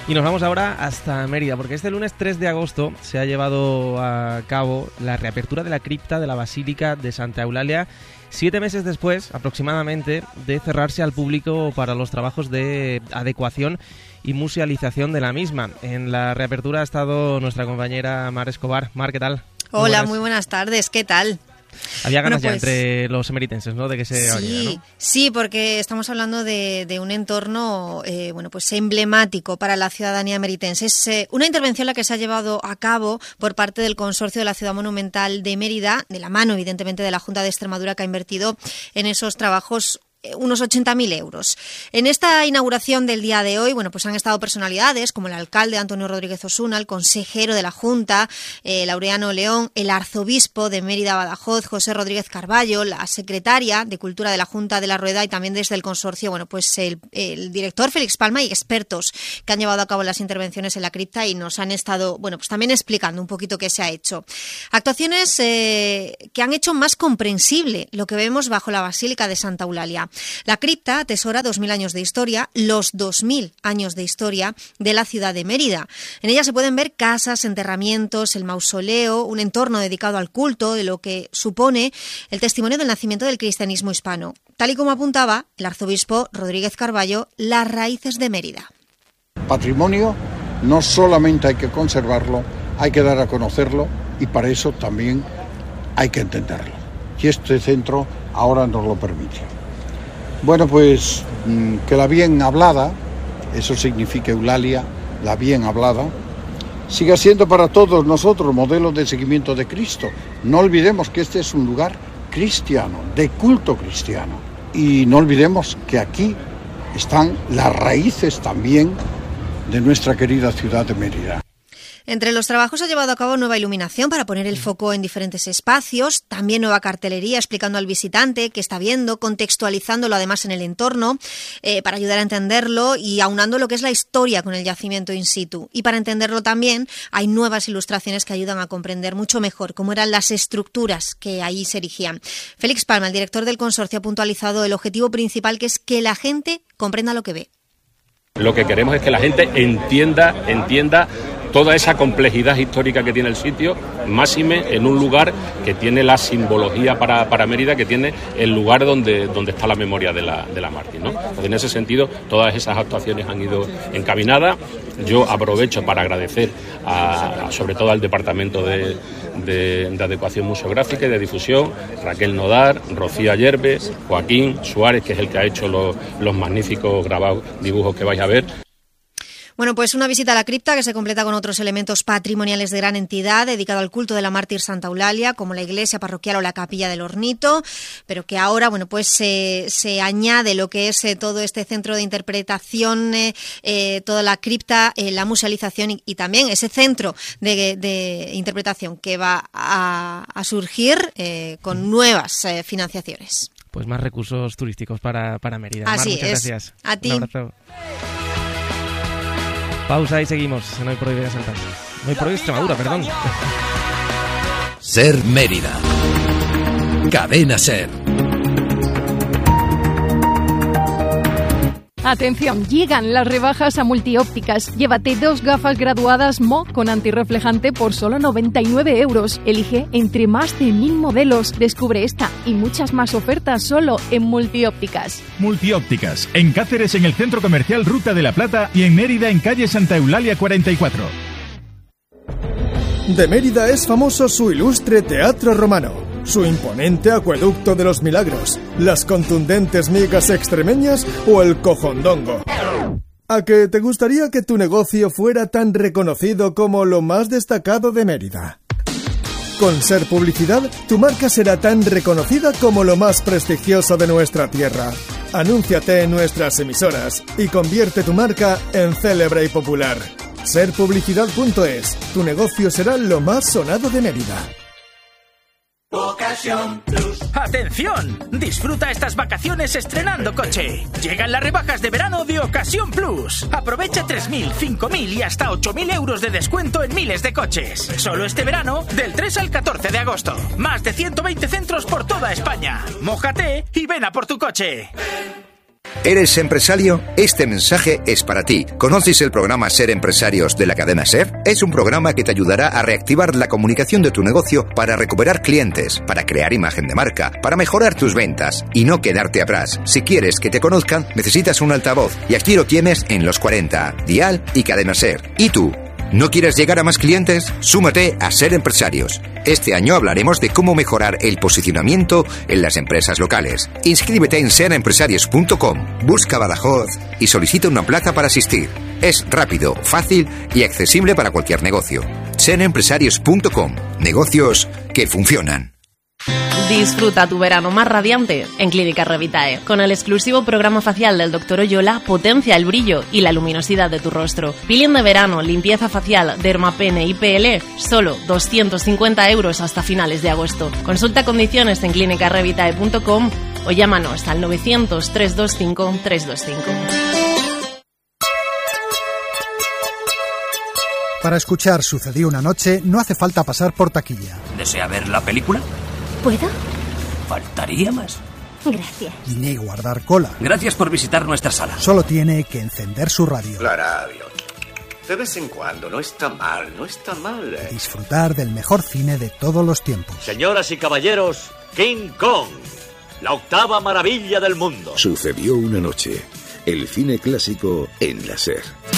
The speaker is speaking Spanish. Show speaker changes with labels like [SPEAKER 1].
[SPEAKER 1] Y nos vamos ahora hasta Mérida, porque este lunes 3 de agosto se ha llevado a cabo la reapertura de la cripta de la Basílica de Santa Eulalia, 7 meses después, aproximadamente, de cerrarse al público para los trabajos de adecuación y musealización de la misma. En la reapertura ha estado nuestra compañera Mar Escobar. Mar, ¿qué tal?
[SPEAKER 2] Hola, muy buenas tardes, ¿qué tal?
[SPEAKER 1] Había ganas ya entre los emeritenses, ¿no?, de que se abriera, ¿no?
[SPEAKER 2] Sí, porque estamos hablando de un entorno emblemático para la ciudadanía emeritense. Es una intervención la que se ha llevado a cabo por parte del Consorcio de la Ciudad Monumental de Mérida, de la mano, evidentemente, de la Junta de Extremadura, que ha invertido en esos trabajos unos 80.000 euros. En esta inauguración del día de hoy, pues han estado personalidades como el alcalde Antonio Rodríguez Osuna, el consejero de la Junta, Laureano León, el arzobispo de Mérida Badajoz, José Rodríguez Carballo, la secretaria de Cultura de la Junta de la Rueda y también desde el consorcio, el director Félix Palma y expertos que han llevado a cabo las intervenciones en la cripta y nos han estado, también explicando un poquito qué se ha hecho. Actuaciones que han hecho más comprensible lo que vemos bajo la Basílica de Santa Eulalia. La cripta atesora 2.000 años de historia, los 2.000 años de historia de la ciudad de Mérida. En ella se pueden ver casas, enterramientos, el mausoleo, un entorno dedicado al culto, de lo que supone el testimonio del nacimiento del cristianismo hispano. Tal y como apuntaba el arzobispo Rodríguez Carballo, las raíces de Mérida.
[SPEAKER 3] Patrimonio no solamente hay que conservarlo, hay que dar a conocerlo y para eso también hay que entenderlo. Y este centro ahora nos lo permite. Bueno, pues que la bien hablada, eso significa Eulalia, la bien hablada, siga siendo para todos nosotros modelo de seguimiento de Cristo. No olvidemos que este es un lugar cristiano, de culto cristiano. Y no olvidemos que aquí están las raíces también de nuestra querida ciudad de Mérida.
[SPEAKER 2] Entre los trabajos ha llevado a cabo nueva iluminación para poner el foco en diferentes espacios, también nueva cartelería explicando al visitante qué está viendo, contextualizándolo además en el entorno, para ayudar a entenderlo y aunando lo que es la historia con el yacimiento in situ. Y para entenderlo también hay nuevas ilustraciones que ayudan a comprender mucho mejor cómo eran las estructuras que allí se erigían. Félix Palma, el director del consorcio, ha puntualizado el objetivo principal, que es que la gente comprenda lo que ve.
[SPEAKER 4] Lo que queremos es que la gente entienda toda esa complejidad histórica que tiene el sitio, máxime en un lugar que tiene la simbología para Mérida, que tiene el lugar donde está la memoria de la mártir, ¿no? Pues en ese sentido, todas esas actuaciones han ido encaminadas. Yo aprovecho para agradecer sobre todo al Departamento de Adecuación Museográfica y de Difusión, Raquel Nodar, Rocío Ayerbe, Joaquín Suárez, que es el que ha hecho los magníficos grabados, dibujos que vais a ver.
[SPEAKER 2] Pues una visita a la cripta que se completa con otros elementos patrimoniales de gran entidad dedicado al culto de la mártir Santa Eulalia, como la iglesia parroquial o la capilla del Hornito, pero que ahora se añade lo que es todo este centro de interpretación, toda la cripta, la musealización y también ese centro de interpretación que va a surgir con nuevas financiaciones.
[SPEAKER 1] Pues más recursos turísticos para Mérida.
[SPEAKER 2] Así
[SPEAKER 1] Mar, muchas
[SPEAKER 2] es.
[SPEAKER 1] gracias.
[SPEAKER 2] A ti.
[SPEAKER 1] Un abrazo. Pausa y seguimos en Hoy por Hoy de Saltar. Hoy por Hoy Extremadura, perdón.
[SPEAKER 5] Ser Mérida. Cadena Ser.
[SPEAKER 6] Atención, llegan las rebajas a Multiópticas. Llévate 2 gafas graduadas Mo con antirreflejante por solo 99 euros. Elige entre más de 1000 modelos. Descubre esta y muchas más ofertas solo en Multiópticas.
[SPEAKER 7] Multiópticas, en Cáceres en el Centro Comercial Ruta de la Plata y en Mérida en calle Santa Eulalia 44.
[SPEAKER 8] De Mérida es famoso su ilustre teatro romano, su imponente acueducto de los Milagros, las contundentes migas extremeñas o el cojondongo. ¿A que te gustaría que tu negocio fuera tan reconocido como lo más destacado de Mérida? Con Ser Publicidad, tu marca será tan reconocida como lo más prestigioso de nuestra tierra. Anúnciate en nuestras emisoras y convierte tu marca en célebre y popular. Serpublicidad.es. Tu negocio será lo más sonado de Mérida.
[SPEAKER 9] Ocasión Plus. ¡Atención! Disfruta estas vacaciones estrenando coche. Llegan las rebajas de verano de Ocasión Plus. Aprovecha 3.000, 5.000 y hasta 8.000 euros de descuento en miles de coches. Solo este verano, del 3 al 14 de agosto. Más de 120 centros por toda España. Mójate y ven a por tu coche.
[SPEAKER 10] ¿Eres empresario? Este mensaje es para ti. ¿Conoces el programa Ser Empresarios de la cadena SER? Es un programa que te ayudará a reactivar la comunicación de tu negocio para recuperar clientes, para crear imagen de marca, para mejorar tus ventas y no quedarte atrás. Si quieres que te conozcan, necesitas un altavoz y aquí lo tienes en Los 40, Dial y Cadena SER. ¿Y tú? ¿No quieres llegar a más clientes? Súmate a Ser Empresarios. Este año hablaremos de cómo mejorar el posicionamiento en las empresas locales. Inscríbete en serempresarios.com, busca Badajoz y solicita una plaza para asistir. Es rápido, fácil y accesible para cualquier negocio. serempresarios.com, negocios que funcionan.
[SPEAKER 11] Disfruta tu verano más radiante en Clínica Revitae. Con el exclusivo programa facial del Dr. Oyola, potencia el brillo y la luminosidad de tu rostro. Peeling de verano, limpieza facial, dermapene y PL, solo 250 € hasta finales de agosto. Consulta condiciones en clinicarevitae.com o llámanos al 900 325 325.
[SPEAKER 12] Para escuchar Sucedió una noche no hace falta pasar por taquilla.
[SPEAKER 13] ¿Desea ver la película?
[SPEAKER 14] ¿Puedo?
[SPEAKER 13] Faltaría más.
[SPEAKER 14] Gracias.
[SPEAKER 12] Ni guardar cola.
[SPEAKER 13] Gracias por visitar nuestra sala.
[SPEAKER 12] Solo tiene que encender su radio.
[SPEAKER 15] La radio. De vez en cuando, no está mal, no está mal.
[SPEAKER 12] Disfrutar del mejor cine de todos los tiempos.
[SPEAKER 16] Señoras y caballeros, King Kong, la octava maravilla del mundo.
[SPEAKER 17] Sucedió una noche. El cine clásico en la SER.